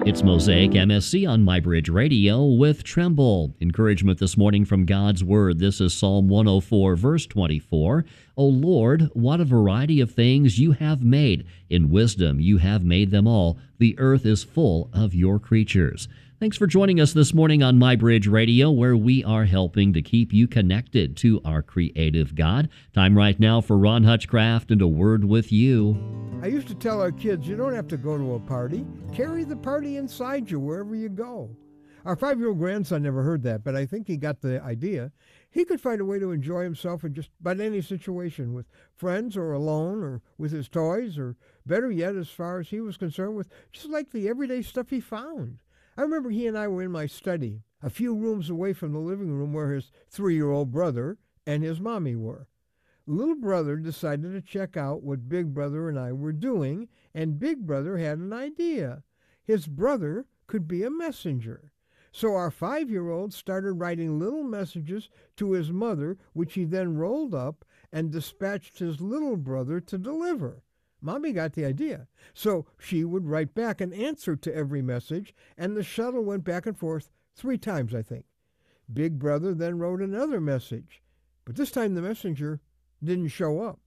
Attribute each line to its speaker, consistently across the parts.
Speaker 1: It's Mosaic MSC on MyBridge Radio with Tremble. Encouragement this morning from God's Word. This is Psalm 104, verse 24. O Lord, what a variety of things you have made. In wisdom you have made them all. The earth is full of your creatures. Thanks for joining us this morning on MyBridge Radio, where we are helping to keep you connected to our creative God. Time right now for Ron Hutchcraft and A Word with You.
Speaker 2: I used to tell our kids, you don't have to go to a party. Carry the party inside you wherever you go. Our 5-year-old grandson never heard that, but I think he got the idea. He could find a way to enjoy himself in just about any situation, with friends or alone or with his toys, or better yet, as far as he was concerned, with just like the everyday stuff he found. I remember he and I were in my study, a few rooms away from the living room where his 3-year-old brother and his mommy were. Little brother decided to check out what Big Brother and I were doing, and Big Brother had an idea. His brother could be a messenger. So our 5-year-old started writing little messages to his mother, which he then rolled up and dispatched his little brother to deliver. Mommy got the idea. So she would write back an answer to every message, and the shuttle went back and forth 3 times, I think. Big Brother then wrote another message, but this time the messenger didn't show up.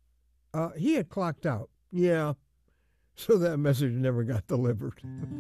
Speaker 2: He had clocked out. Yeah, so that message never got delivered.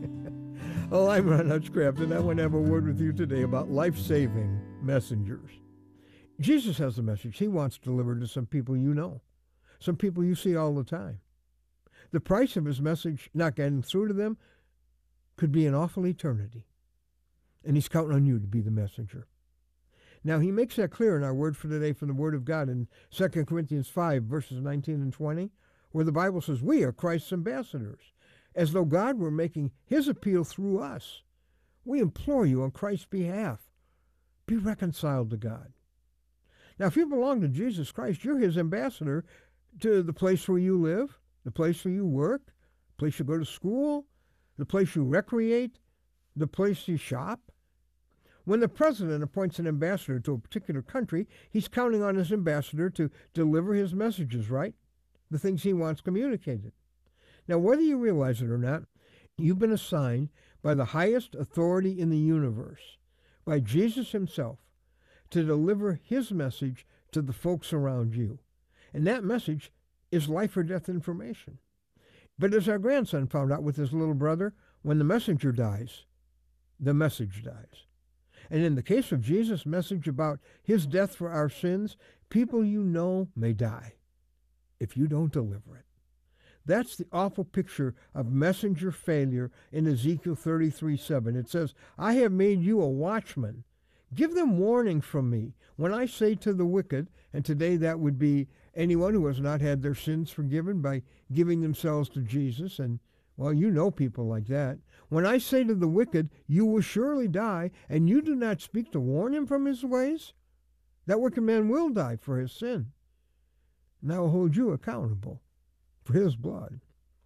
Speaker 2: Well, I'm Ron Hutchcraft, and I want to have a word with you today about life-saving messengers. Jesus has a message he wants delivered to some people you know, some people you see all the time. The price of his message not getting through to them could be an awful eternity, and he's counting on you to be the messenger. Now, he makes that clear in our word for today from the Word of God in 2 Corinthians 5, verses 19 and 20, where the Bible says, we are Christ's ambassadors, as though God were making his appeal through us. We implore you on Christ's behalf, be reconciled to God. Now, if you belong to Jesus Christ, you're his ambassador to the place where you live, the place where you work, the place you go to school, the place you recreate, the place you shop. When the president appoints an ambassador to a particular country, he's counting on his ambassador to deliver his messages, right? The things he wants communicated. Now, whether you realize it or not, you've been assigned by the highest authority in the universe, by Jesus himself, to deliver his message to the folks around you. And that message is life or death information. But as our grandson found out with his little brother, when the messenger dies, the message dies. And in the case of Jesus' message about his death for our sins, people you know may die if you don't deliver it. That's the awful picture of messenger failure in Ezekiel 33:7. It says, I have made you a watchman. Give them warning from me. When I say to the wicked, and today that would be anyone who has not had their sins forgiven by giving themselves to Jesus, and, well, you know people like that. When I say to the wicked, you will surely die, and you do not speak to warn him from his ways, that wicked man will die for his sin. And I will hold you accountable for his blood.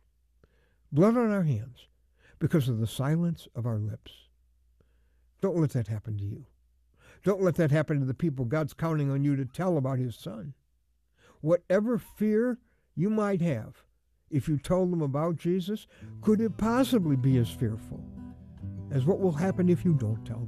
Speaker 2: Blood on our hands because of the silence of our lips. Don't let that happen to you. Don't let that happen to the people God's counting on you to tell about his son. Whatever fear you might have, if you told them about Jesus, could it possibly be as fearful as what will happen if you don't tell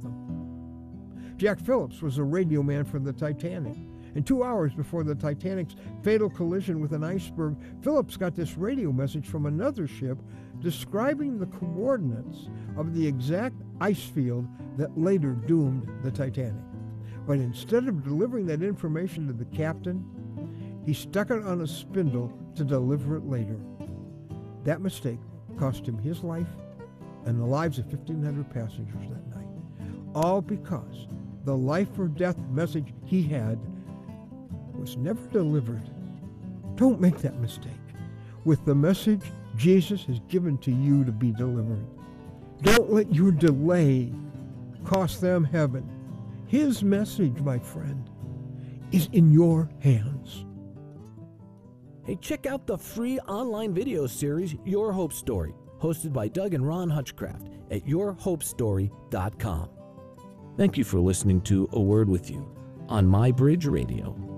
Speaker 2: them? Jack Phillips was a radio man for the Titanic. And 2 hours before the Titanic's fatal collision with an iceberg, Phillips got this radio message from another ship describing the coordinates of the exact ice field that later doomed the Titanic. But instead of delivering that information to the captain, he stuck it on a spindle to deliver it later. That mistake cost him his life and the lives of 1,500 passengers that night. All because the life or death message he had was never delivered. Don't make that mistake with the message Jesus has given to you to be delivered. Don't let your delay cost them heaven. His message, my friend, is in your hands.
Speaker 3: Hey, check out the free online video series, Your Hope Story, hosted by Doug and Ron Hutchcraft at yourhopestory.com. Thank you for listening to A Word with You on MyBridge Radio.